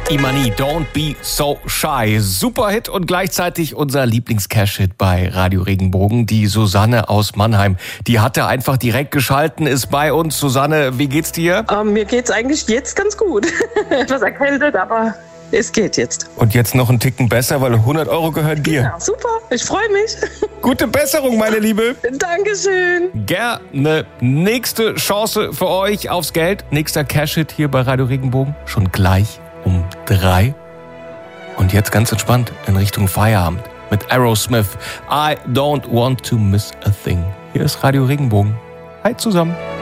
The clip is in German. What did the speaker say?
Imani, Don't Be So Shy. Super Hit und gleichzeitig unser Lieblings-Cash-Hit bei Radio Regenbogen. Die Susanne aus Mannheim, die hatte einfach direkt geschalten, ist bei uns. Susanne, wie geht's dir? Mir geht's eigentlich jetzt ganz gut. Etwas erkältet, aber es geht jetzt. Und jetzt noch einen Ticken besser, weil 100 Euro gehören dir. Ja, super, ich freue mich. Gute Besserung, meine Liebe. Dankeschön. Gerne. Nächste Chance für euch aufs Geld. Nächster Cash-Hit hier bei Radio Regenbogen. Schon gleich um 3. Und jetzt ganz entspannt in Richtung Feierabend mit Aerosmith. I don't want to miss a thing. Hier ist Radio Regenbogen. Hi zusammen.